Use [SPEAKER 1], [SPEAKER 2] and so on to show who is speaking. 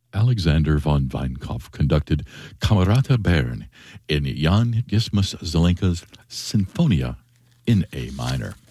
[SPEAKER 1] Alexander von Weinkopf conducted Camerata Bern in Jan Gismus Zelenka's Sinfonia in A minor.